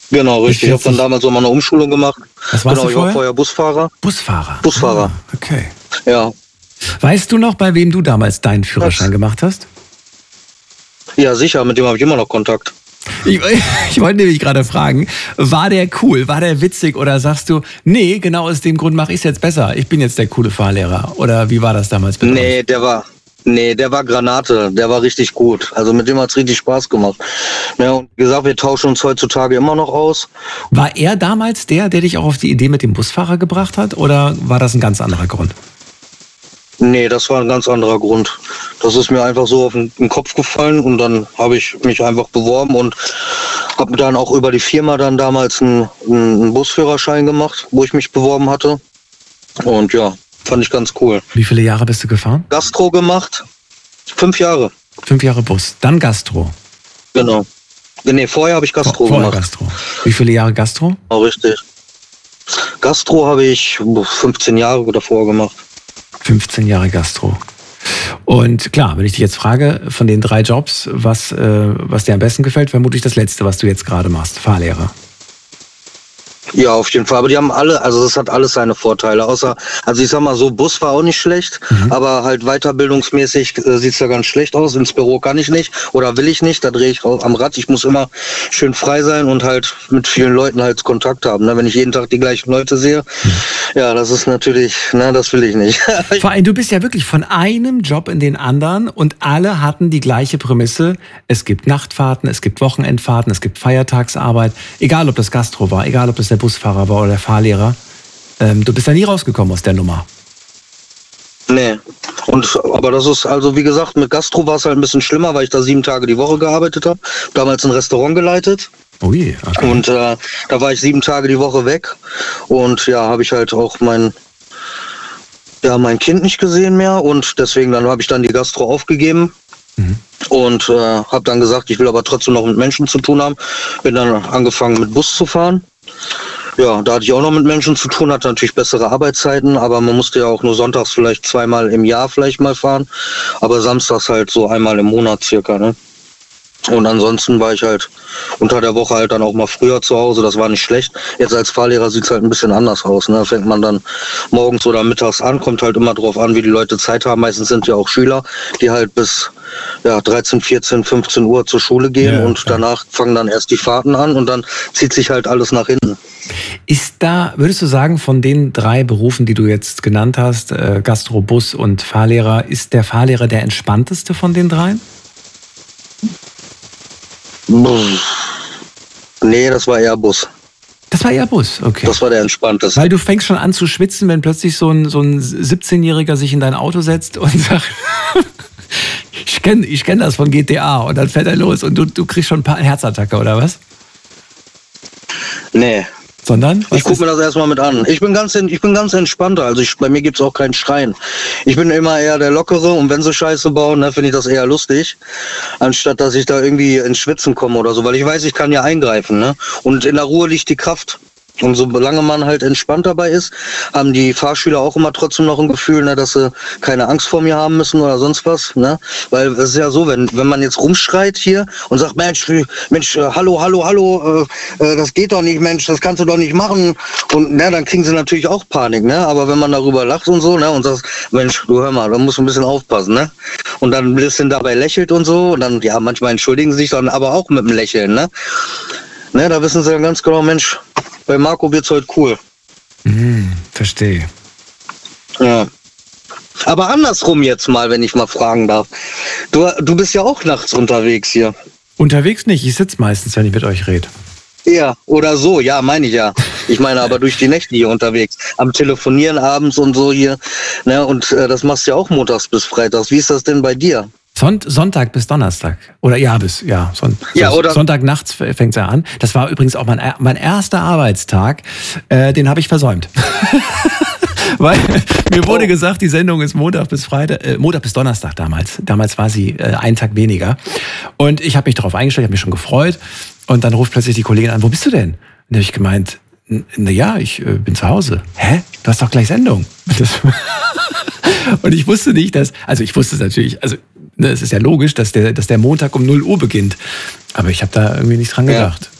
Genau, richtig. Ich habe dann damals auch mal eine Umschulung gemacht. Was warst du ich war vorher Busfahrer. Busfahrer. Ah, okay. Ja. Weißt du noch, bei wem du damals deinen Führerschein gemacht hast? Ja, sicher, mit dem habe ich immer noch Kontakt. Ich wollte nämlich gerade fragen, war der cool, war der witzig oder sagst du, nee, genau aus dem Grund mache ich es jetzt besser, ich bin jetzt der coole Fahrlehrer? Oder wie war das damals bei Nee, der war Granate, der war richtig gut. Also mit dem hat es richtig Spaß gemacht. Ja, und wie gesagt, wir tauschen uns heutzutage immer noch aus. War er damals der dich auch auf die Idee mit dem Busfahrer gebracht hat oder war das ein ganz anderer Grund? Nee, das war ein ganz anderer Grund. Das ist mir einfach so auf den Kopf gefallen und dann habe ich mich einfach beworben und habe dann auch über die Firma dann damals einen Busführerschein gemacht, wo ich mich beworben hatte. Und ja, fand ich ganz cool. Wie viele Jahre bist du gefahren? Gastro gemacht, 5 Jahre. 5 Jahre Bus, dann Gastro. Genau. Nee, vorher habe ich Gastro gemacht. Gastro. Wie viele Jahre Gastro? Oh, richtig. Gastro habe ich 15 Jahre davor gemacht. 15 Jahre Gastro. Und klar, wenn ich dich jetzt frage, von den 3 Jobs, was dir am besten gefällt, vermutlich das letzte, was du jetzt gerade machst, Fahrlehrer. Ja, auf jeden Fall. Aber die haben alle, also das hat alles seine Vorteile. Also ich sag mal so, Bus war auch nicht schlecht, aber halt weiterbildungsmäßig sieht's ja ganz schlecht aus. Ins Büro kann ich nicht oder will ich nicht, da drehe ich am Rad. Ich muss immer schön frei sein und halt mit vielen Leuten halt Kontakt haben. Wenn ich jeden Tag die gleichen Leute sehe, ja, das ist natürlich, das will ich nicht. Vor allem, du bist ja wirklich von einem Job in den anderen und alle hatten die gleiche Prämisse. Es gibt Nachtfahrten, es gibt Wochenendfahrten, es gibt Feiertagsarbeit. Egal, ob das Gastro war, egal, ob das der Busfahrer war oder der Fahrlehrer. Du bist da nie rausgekommen aus der Nummer. Nee. Aber das ist, also wie gesagt, mit Gastro war es halt ein bisschen schlimmer, weil ich da 7 Tage die Woche gearbeitet habe. Damals ein Restaurant geleitet. Oh je, okay. Und da war ich 7 Tage die Woche weg. Und ja, habe ich halt auch mein Kind nicht gesehen mehr. Und deswegen habe ich dann die Gastro aufgegeben. Und habe dann gesagt, ich will aber trotzdem noch mit Menschen zu tun haben. Bin dann angefangen mit Bus zu fahren. Ja, da hatte ich auch noch mit Menschen zu tun, hatte natürlich bessere Arbeitszeiten, aber man musste ja auch nur sonntags vielleicht 2-mal im Jahr vielleicht mal fahren, aber samstags halt so einmal im Monat circa, ne? Und ansonsten war ich halt unter der Woche halt dann auch mal früher zu Hause, das war nicht schlecht. Jetzt als Fahrlehrer sieht's halt ein bisschen anders aus, ne? Da fängt man dann morgens oder mittags an, kommt halt immer drauf an, wie die Leute Zeit haben. Meistens sind ja auch Schüler, die halt bis 13, 14, 15 Uhr zur Schule gehen und danach fangen dann erst die Fahrten an und dann zieht sich halt alles nach hinten. Ist da, würdest du sagen, von den 3 Berufen, die du jetzt genannt hast, Gastro, Bus und Fahrlehrer, ist der Fahrlehrer der entspannteste von den 3? Nee, das war eher Bus. Das war eher Bus, okay. Das war der entspannteste. Weil du fängst schon an zu schwitzen, wenn plötzlich so ein 17-Jähriger sich in dein Auto setzt und sagt, ich kenn das von GTA und dann fährt er los und du kriegst schon ein paar Herzattacke, oder was? Nee. Sondern? Ich gucke mir das erstmal mit an. Ich bin ganz entspannter. Also bei mir gibt's auch kein Schreien. Ich bin immer eher der Lockere und wenn sie Scheiße bauen, dann finde ich das eher lustig, anstatt dass ich da irgendwie ins Schwitzen komme oder so, weil ich weiß, ich kann ja eingreifen, ne? Und in der Ruhe liegt die Kraft. Und solange man halt entspannt dabei ist, haben die Fahrschüler auch immer trotzdem noch ein Gefühl, ne, dass sie keine Angst vor mir haben müssen oder sonst was, ne? Weil es ist ja so, wenn man jetzt rumschreit hier und sagt, Mensch, hallo, das geht doch nicht, Mensch, das kannst du doch nicht machen. Und dann kriegen sie natürlich auch Panik, ne? Aber wenn man darüber lacht und so, ne, und sagt, Mensch, du hör mal, da musst du ein bisschen aufpassen, ne? Und dann ein bisschen dabei lächelt und so, und dann, ja, manchmal entschuldigen sie sich dann aber auch mit dem Lächeln, ne? Ne, da wissen sie dann ganz genau, Mensch, bei Marco wird's heute cool. Verstehe. Ja. Aber andersrum jetzt mal, wenn ich mal fragen darf. Du bist ja auch nachts unterwegs hier. Unterwegs nicht, ich sitze meistens, wenn ich mit euch rede. Ja, oder so, ja, meine ich ja. Ich meine aber durch die Nächte hier unterwegs. Am Telefonieren abends und so hier. Ne, und das machst du ja auch montags bis freitags. Wie ist das denn bei dir? Sonntag bis Donnerstag. Oder Sonntag nachts fängt es ja an. Das war übrigens auch mein erster Arbeitstag. Den habe ich versäumt. Weil mir wurde gesagt, die Sendung ist Montag bis Donnerstag damals. Damals war sie einen Tag weniger. Und ich habe mich darauf eingestellt, ich habe mich schon gefreut. Und dann ruft plötzlich die Kollegin an, wo bist du denn? Und dann habe ich gemeint, naja, ich bin zu Hause. Hä? Du hast doch gleich Sendung. Und ich wusste nicht, ich wusste es natürlich, es ist ja logisch, dass der Montag um 0 Uhr beginnt. Aber ich habe da irgendwie nicht dran gedacht.